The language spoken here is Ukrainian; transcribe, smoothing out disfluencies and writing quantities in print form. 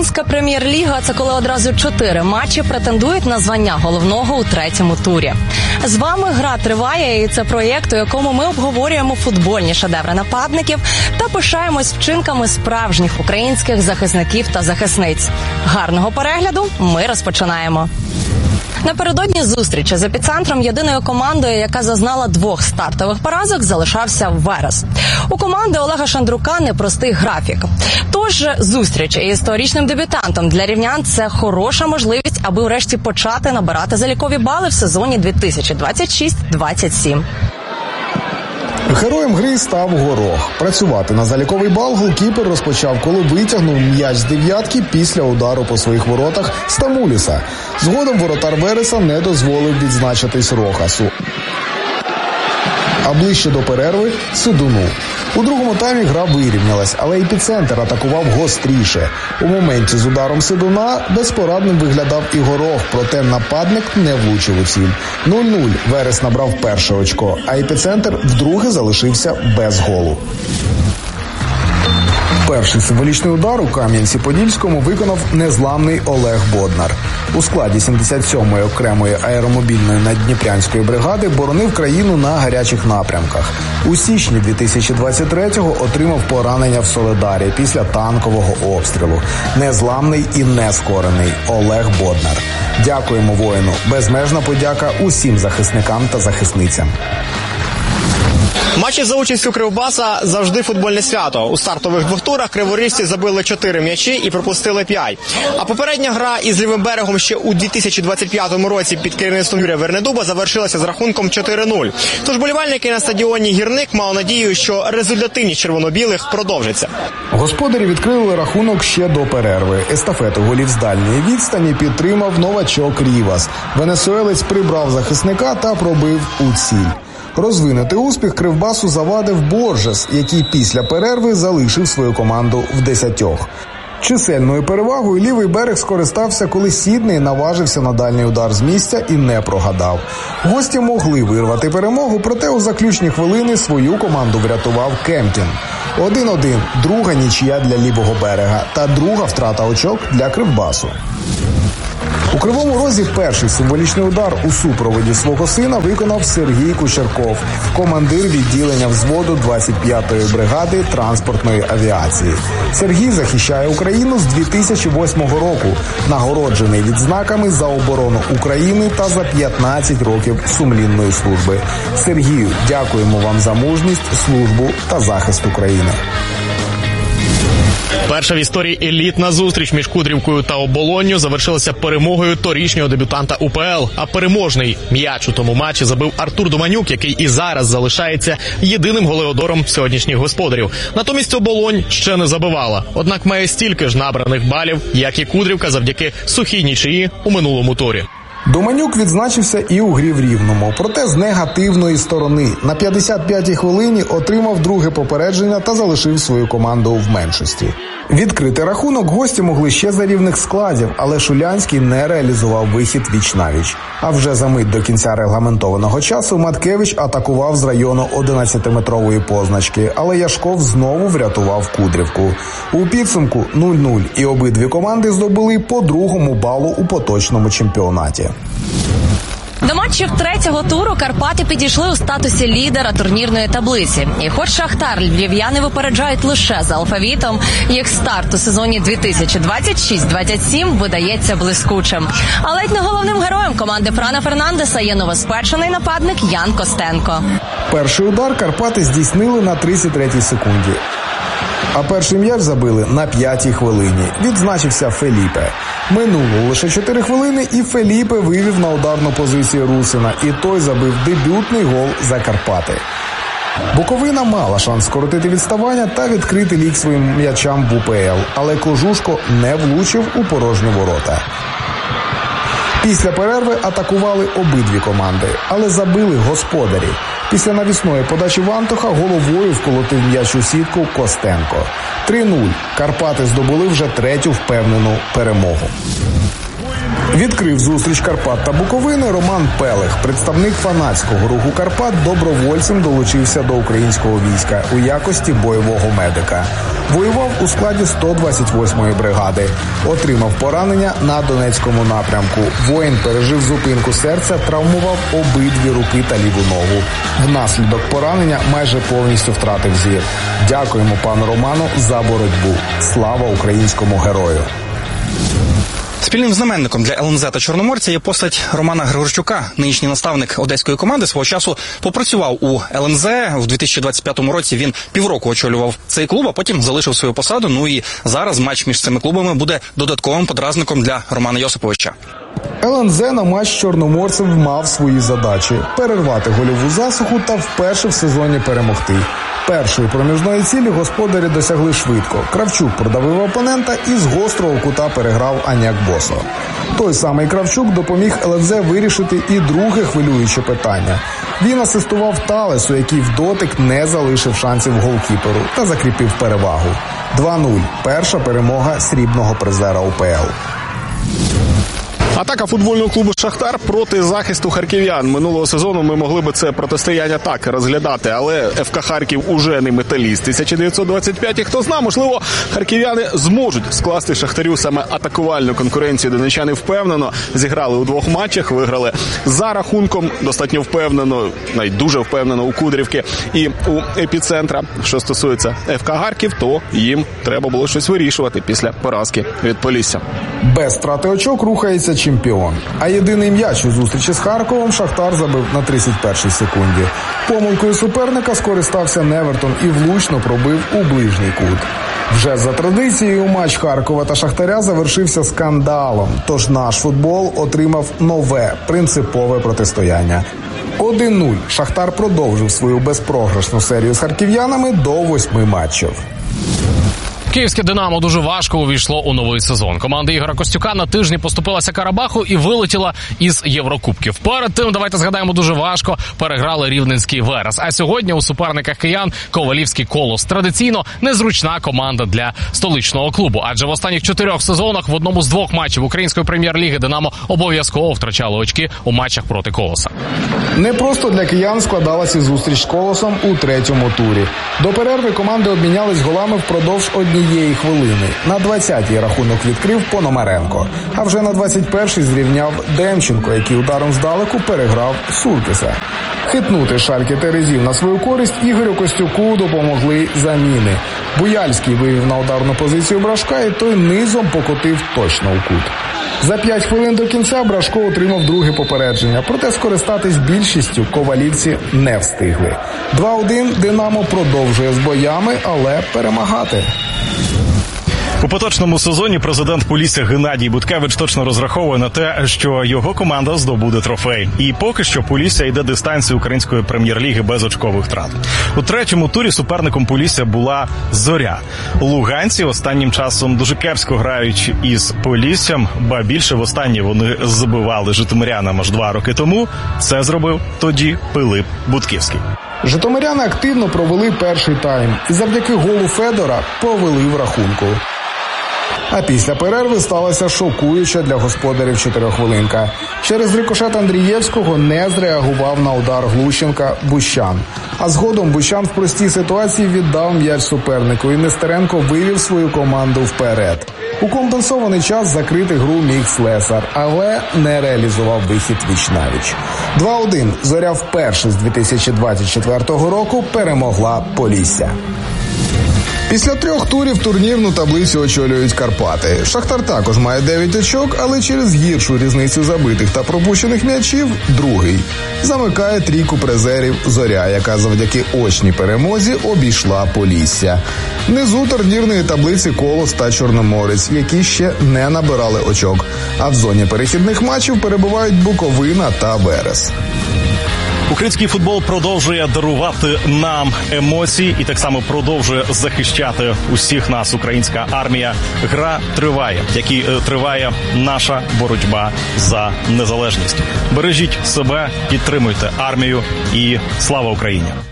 Українська прем'єр-ліга – це коли одразу 4 матчі претендують на звання головного у третьому турі. З вами «Гра триває» і це проєкт, у якому ми обговорюємо футбольні шедеври нападників та пишаємось вчинками справжніх українських захисників та захисниць. Гарного перегляду, ми розпочинаємо. Напередодні зустрічі з «Епіцентром» єдиною командою, яка зазнала 2 стартових поразок, залишався «Верес». У команди Олега Шандрука непростий графік. Тож зустріч із історичним дебютантом для рівнян – це хороша можливість, аби врешті почати набирати залікові бали в сезоні 2026-27. Героєм гри став Горох. Працювати на заліковий бал голкіпер розпочав, коли витягнув м'яч з дев'ятки після удару по своїх воротах Стамуліса. Згодом воротар Вереса не дозволив відзначитись Рохасу, а ближче до перерви – Сидуну. У другому таймі гра вирівнялась, але «Епіцентр» атакував гостріше. У моменті з ударом Сидуна безпорадним виглядав і Горох, проте нападник не влучив у ціль. 0-0 Верес набрав перше очко, а «Епіцентр» вдруге залишився без голу. Перший символічний удар у Кам'янці-Подільському виконав незламний Олег Боднар. У складі 77-ї окремої аеромобільної наддніпрянської бригади боронив країну на гарячих напрямках. У січні 2023-го отримав поранення в Солидарі після танкового обстрілу. Незламний і нескорений Олег Боднар. Дякуємо воїну. Безмежна подяка усім захисникам та захисницям. Матчі за участю Кривбаса завжди футбольне свято. У стартових 2 турах криворіжці забили 4 м'ячі і пропустили 5. А попередня гра із Лівим берегом ще у 2025 році під керівництвом Юрія Вернедуба завершилася з рахунком 4-0. Тож болівальники на стадіоні «Гірник» мали надію, що результативність червоно-білих продовжиться. Господарі відкрили рахунок ще до перерви. Естафету голів з дальньої відстані підтримав новачок Рівас. Венесуелець прибрав захисника та пробив у ціль. Розвинути успіх Кривбасу завадив Боржес, який після перерви залишив свою команду в 10. Чисельною перевагою Лівий берег скористався, коли Сідней наважився на дальній удар з місця і не прогадав. Гості могли вирвати перемогу, проте у заключні хвилини свою команду врятував Кемкін. 1-1 – друга нічия для Лівого берега та друга втрата очок для Кривбасу. У Кривому Розі перший символічний удар у супроводі свого сина виконав Сергій Кучерков, командир відділення взводу 25-ї бригади транспортної авіації. Сергій захищає Україну з 2008 року, нагороджений відзнаками за оборону України та за 15 років сумлінної служби. Сергію, дякуємо вам за мужність, службу та захист України. Перша в історії елітна зустріч між Кудрівкою та Оболонню завершилася перемогою торішнього дебютанта УПЛ. А переможний м'яч у тому матчі забив Артур Думанюк, який і зараз залишається єдиним голеодором сьогоднішніх господарів. Натомість Оболонь ще не забивала. Однак має стільки ж набраних балів, як і Кудрівка завдяки сухій нічиї у минулому турі. Думанюк відзначився і у грі в Рівному, проте з негативної сторони. На 55-й хвилині отримав друге попередження та залишив свою команду в меншості. Відкрити рахунок гості могли ще за рівних складів, але Шулянський не реалізував вихід віч-навіч. А вже за мить до кінця регламентованого часу Маткевич атакував з району 11-метрової позначки, але Яшков знову врятував Кудрівку. У підсумку 0-0 і обидві команди здобули по другому балу у поточному чемпіонаті. До матчів третього туру Карпати підійшли у статусі лідера турнірної таблиці. І хоч Шахтар львів'яни випереджають лише за алфавітом, їх старт у сезоні 2026-27 видається блискучим. А ледь не головним героєм команди Франа Фернандеса є новоспечений нападник Ян Костенко. Перший удар Карпати здійснили на 33-й секунді. А перший м'яч забили на 5-й хвилині. Відзначився Феліпе. Минуло лише 4 хвилини і Феліпе вивів на ударну позицію Русина. І той забив дебютний гол за Карпати. Буковина мала шанс скоротити відставання та відкрити лік своїм м'ячам в УПЛ. Але Кожушко не влучив у порожні ворота. Після перерви атакували обидві команди, але забили господарі. Після навісної подачі Вантуха головою вколотив м'яч у сітку Костенко. 3-0. Карпати здобули вже третю впевнену перемогу. Відкрив зустріч Карпат та Буковини Роман Пелех. Представник фанатського руху Карпат добровольцем долучився до українського війська у якості бойового медика. Воював у складі 128-ї бригади. Отримав поранення на Донецькому напрямку. Воїн пережив зупинку серця, травмував обидві руки та ліву ногу. Внаслідок поранення майже повністю втратив зір. Дякуємо пану Роману за боротьбу. Слава українському герою! Спільним знаменником для ЛНЗ та Чорноморця є постать Романа Григорчука. Нинішній наставник одеської команди свого часу попрацював у ЛНЗ. В 2025 році він півроку очолював цей клуб, а потім залишив свою посаду. Ну і зараз матч між цими клубами буде додатковим подразником для Романа Йосиповича. ЛНЗ на матч з Чорноморцем мав свої задачі – перервати гольову засуху та вперше в сезоні перемогти. Першої проміжної цілі господарі досягли швидко. Кравчук продавив опонента і з гострого кута переграв Аняк Босо. Той самий Кравчук допоміг ЛНЗ вирішити і друге хвилююче питання. Він асистував Талесу, який в дотик не залишив шансів голкіперу та закріпив перевагу. 2-0 – перша перемога срібного призера УПЛ. Атака футбольного клубу «Шахтар» проти захисту харків'ян. Минулого сезону ми могли би це протистояння так розглядати, але ФК Харків уже не металіст 1925. І хто знає, можливо, харків'яни зможуть скласти Шахтарю саме атакувальну конкуренцію. Донечани впевнено зіграли у двох матчах, виграли за рахунком, достатньо впевнено, навіть дуже впевнено у Кудрівки і у Епіцентра. Що стосується ФК Харків, то їм треба було щось вирішувати після поразки від Полісся. Без втрати очок рухається чемпіон. А єдиний м'яч у зустрічі з Харковом Шахтар забив на 31-й секунді. Помилкою суперника скористався Невертон і влучно пробив у ближній кут. Вже за традицією матч Харкова та Шахтаря завершився скандалом, тож наш футбол отримав нове принципове протистояння. 1-0. Шахтар продовжив свою безпрограшну серію з харків'янами до 8 матчів. Київське «Динамо» дуже важко увійшло у новий сезон. Команда Ігоря Костюка на тижні поступилася Карабаху і вилетіла із Єврокубків. Перед тим, давайте згадаємо, дуже важко переграли Рівненський «Верес». А сьогодні у суперниках киян Ковалівський «Колос». Традиційно незручна команда для столичного клубу. Адже в останніх 4 сезонах в одному з 2 матчів Української прем'єр-ліги «Динамо» обов'язково втрачало очки у матчах проти «Колоса». Не просто для киян складалася зустріч з «Колосом» у 3-му турі. До перерви команди обмінялись голами впродовж однієї хвилини. На 20-й рахунок відкрив Пономаренко. А вже на 21-й зрівняв Демченко, який ударом здалеку переграв Суркіса. Хитнути Шальке Терезів на свою користь Ігорю Костюку допомогли заміни. Буяльський вивів на ударну позицію Брашка, і той низом покотив точно у кут. За 5 хвилин до кінця Брашко отримав друге попередження, проте скористатись більшістю ковалівці не встигли. 2-1 «Динамо» продовжує з боями, але перемагати. У поточному сезоні президент Полісся Геннадій Буткевич точно розраховує на те, що його команда здобуде трофей. І поки що Полісся йде дистанцію української прем'єр-ліги без очкових втрат. У 3-му турі суперником Полісся була «Зоря». Луганці останнім часом дуже кепсько грають із Поліссям, ба більше востаннє вони забивали житомирянам аж 2 роки тому. Це зробив тоді Пилип Будківський. Житомиряни активно провели перший тайм і завдяки голу Федора повели в рахунку. А після перерви сталася шокуюча для господарів 4-хвилинка. Через рикошет Андрієвського не зреагував на удар Глущенка Бущан. А згодом Бущан в простій ситуації віддав м'яч супернику, і Нестеренко вивів свою команду вперед. У компенсований час закрити гру міг Слесар, але не реалізував вихід віч-навіч. 2-1. «Зоря» вперше з 2024 року перемогла Полісся. Після 3 турів турнірну таблицю очолюють Карпати. Шахтар також має 9 очок, але через гіршу різницю забитих та пропущених м'ячів – другий. Замикає трійку призерів «Зоря», яка завдяки очній перемозі обійшла Полісся. Внизу турнірної таблиці «Колос» та «Чорноморець», які ще не набирали очок. А в зоні перехідних матчів перебувають Буковина та Верес. Український футбол продовжує дарувати нам емоції і так само продовжує захищати усіх нас. Українська армія. Гра триває, як і триває наша боротьба за незалежність. Бережіть себе, підтримуйте армію і слава Україні!